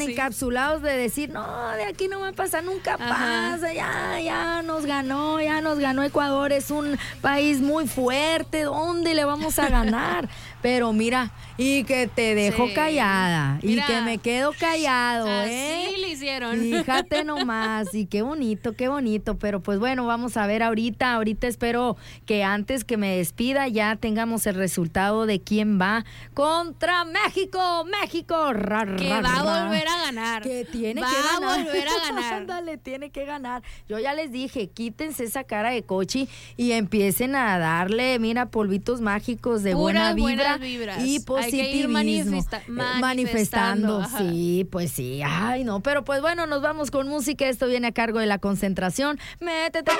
encapsulados de decir, no, de aquí no va a pasar, nunca pasa, ya nos ganó Ecuador, es un país muy fuerte, ¿dónde le vamos a ganar? Pero mira, y que te dejo callada, mira, y que me quedo callado, así le hicieron. Fíjate nomás, y qué bonito, pero pues bueno, vamos a ver ahorita espero que antes que me despida ya tengamos el resultado de quién va contra México, que va a volver a ganar. Que tiene va que ganar. Va a volver a ganar. Ándale, tiene que ganar. Yo ya les dije, quítense esa cara de cochi y empiecen a darle, mira, polvitos mágicos de buena vibra y positivismo. Hay que ir manifestando. Sí, pues sí. Ay, no, pero pues bueno, nos vamos con música. Esto viene a cargo de La Concentración. Métete.